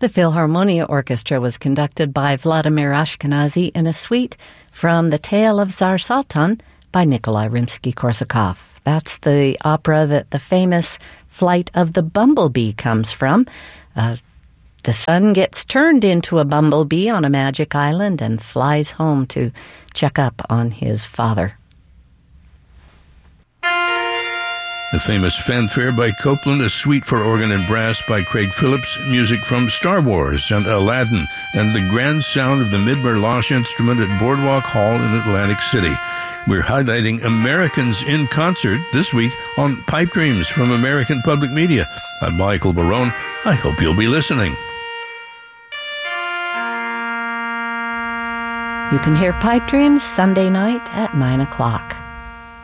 The Philharmonia Orchestra was conducted by Vladimir Ashkenazy in a suite from The Tale of Tsar Sultan by Nikolai Rimsky-Korsakov. That's the opera that the famous Flight of the Bumblebee comes from. The son gets turned into a bumblebee on a magic island and flies home to check up on his father. The famous Fanfare by Copland, a suite for organ and brass by Craig Phillips, music from Star Wars and Aladdin, and the grand sound of the Midmer-Losh instrument at Boardwalk Hall in Atlantic City. We're highlighting Americans in concert this week on Pipe Dreams from American Public Media. I'm Michael Barone. I hope you'll be listening. You can hear Pipe Dreams Sunday night at 9 o'clock.